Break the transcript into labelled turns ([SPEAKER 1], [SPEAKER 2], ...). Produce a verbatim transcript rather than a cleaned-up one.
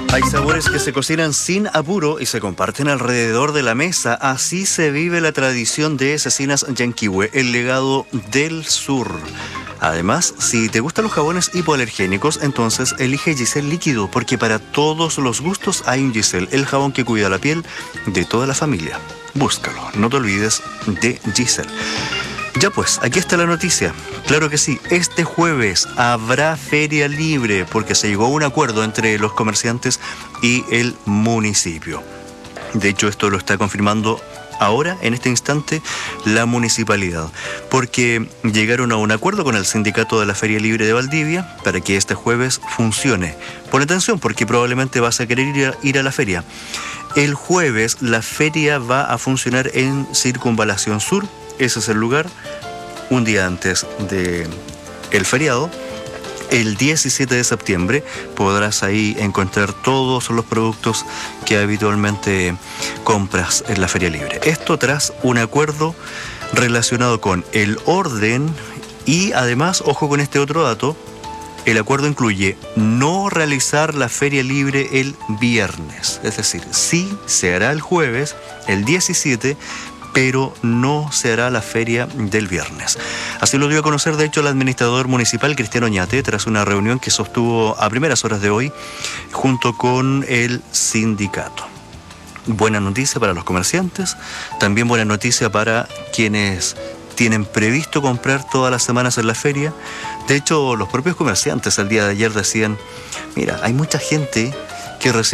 [SPEAKER 1] Hay sabores que se cocinan sin apuro y se comparten alrededor de la mesa. Así se vive la tradición de Cecinas Yanquihue, el legado del sur. Además, si te gustan los jabones hipoalergénicos, entonces elige Giselle líquido, porque para todos los gustos hay un Giselle, el jabón que cuida la piel de toda la familia. Búscalo, no te olvides de Giselle. Ya pues, aquí está la noticia. Claro que sí, este jueves habrá feria libre porque se llegó a un acuerdo entre los comerciantes y el municipio. De hecho, esto lo está confirmando ahora, en este instante, la municipalidad, porque llegaron a un acuerdo con el sindicato de la Feria Libre de Valdivia para que este jueves funcione. Pon atención porque probablemente vas a querer ir a, ir a la feria. El jueves la feria va a funcionar en Circunvalación Sur. Ese es el lugar, un día antes del feriado. El diecisiete de septiembre podrás ahí encontrar todos los productos que habitualmente compras en la Feria Libre. Esto tras un acuerdo relacionado con el orden y además, ojo con este otro dato, el acuerdo incluye no realizar la Feria Libre el viernes. Es decir, sí se hará el jueves, el diecisiete, pero no se hará la feria del viernes. Así lo dio a conocer, de hecho, el administrador municipal Cristiano Oñate tras una reunión que sostuvo a primeras horas de hoy junto con el sindicato. Buena noticia para los comerciantes, también buena noticia para quienes tienen previsto comprar todas las semanas en la feria. De hecho, los propios comerciantes el día de ayer decían, mira, hay mucha gente que recibe